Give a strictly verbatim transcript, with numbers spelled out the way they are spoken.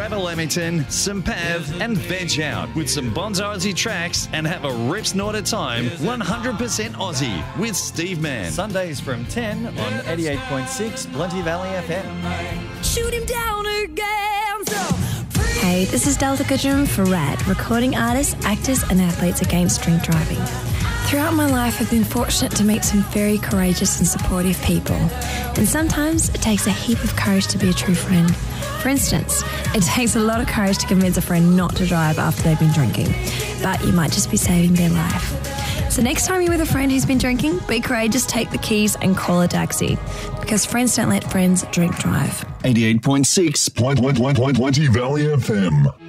grab a Lamington, some Pav and veg out with some Bonzo Aussie tracks and have a rip snort at time. one hundred percent Aussie with Steve Mann. Sundays from ten on eighty-eight point six Plenty Valley F M. Shoot him down again. So Hey, this is Delta Kajum for RAD, recording artists, actors and athletes against drink driving. Throughout my life, I've been fortunate to meet some very courageous and supportive people. And sometimes it takes a heap of courage to be a true friend. For instance, it takes a lot of courage to convince a friend not to drive after they've been drinking. But you might just be saving their life. So next time you're with a friend who's been drinking, be courageous, take the keys and call a taxi. Because friends don't let friends drink drive. eighty-eight point six Plenty Valley F M.